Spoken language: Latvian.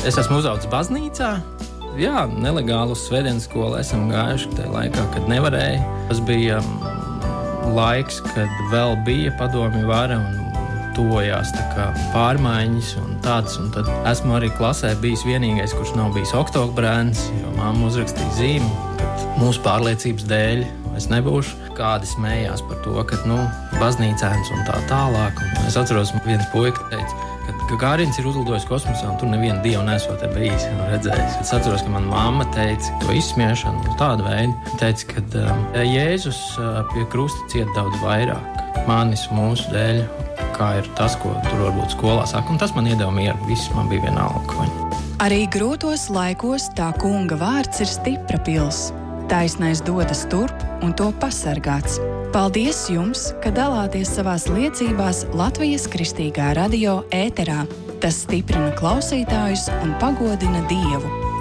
Es esmu uzaudzis baznīcā. Jā, nelegāli uz svētdienas skolu esam gājuši tajā laikā, kad nevarēja. Tas bija laiks, kad vēl bija padomju vara un tuvojās tā kā pārmaiņas un tādas. Un tad esmu arī klasē bijis vienīgais, kurš nav bijis oktobrēns, jo mamma uzrakstīja zīmi, ka mūsu pārliecības dēļ es nebūšu. Kādi smējās par to, ka, baznīcēns un tā tālāk. Un es atceros, viens puika teica, ka Gagārins ir uzlidojis kosmosā un tur nevienu dievu nesot bijis un redzējis. Es atceros, ka mana mamma teica to izsmiešanu tādu veidu. Teica, ka Jēzus pie krusta ciet daudz vairāk manis mūsu dēļ, kā ir tas, ko tur varbūt skolā saka. Un tas man iedeva mieru. Viss man bija vienalga. Arī grūtos laikos tā kunga vārds ir stipra pils. Taisnais dodas turp un to pasargāts. Paldies jums, ka dalāties savās liecībās Latvijas Kristīgā radio ēterā. Tas stiprina klausītājus un pagodina Dievu.